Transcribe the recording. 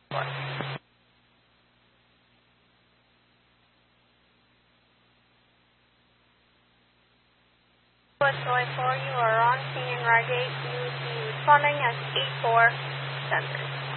Troy 4, you are on scene in Rygate. You will be responding as 84 Center.